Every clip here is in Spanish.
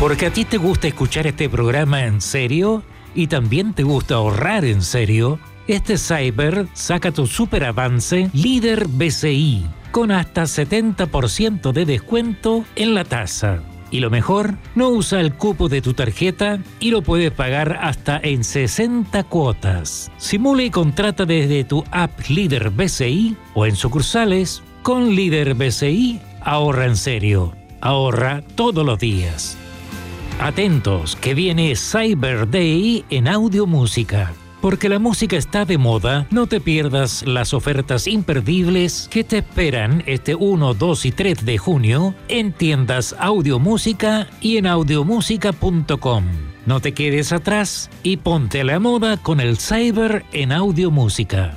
Porque a ti te gusta escuchar este programa en serio y también te gusta ahorrar en serio, este Cyber saca tu super avance Líder BCI con hasta 70% de descuento en la tasa. Y lo mejor, no usa el cupo de tu tarjeta y lo puedes pagar hasta en 60 cuotas. Simula y contrata desde tu app Líder BCI o en sucursales. Con Líder BCI, ahorra en serio. Ahorra todos los días. Atentos, que viene Cyber Day en Audio Música. Porque la música está de moda, no te pierdas las ofertas imperdibles que te esperan este 1, 2 y 3 de junio en tiendas Audio Música y en audiomusica.com. No te quedes atrás y ponte a la moda con el Cyber en Audio Música.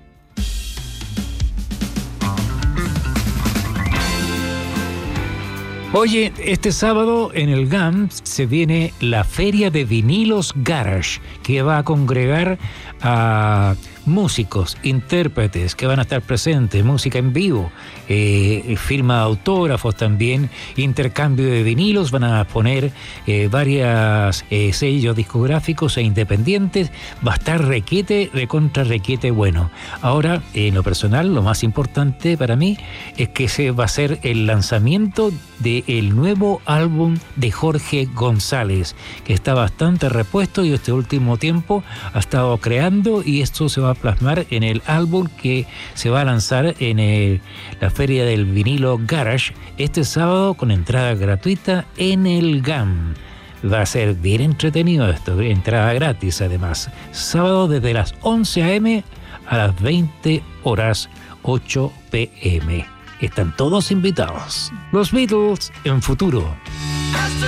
Oye, este sábado en el GAM se viene la Feria de Vinilos Garage, que va a congregar a músicos, intérpretes que van a estar presentes, música en vivo, firma de autógrafos también, intercambio de vinilos, van a poner varios sellos discográficos e independientes, va a estar recontra requete bueno. Ahora, en lo personal, lo más importante para mí es que se va a hacer el lanzamiento del nuevo álbum de Jorge González, que está bastante repuesto y este último tiempo ha estado creando, y esto se va a plasmar en el álbum que se va a lanzar en la Feria del Vinilo Garage este sábado con entrada gratuita en el GAM. Va a ser bien entretenido esto, entrada gratis además. Sábado desde las 11 a.m. a las 20 horas 8 p.m. Están todos invitados. Los Beatles en futuro.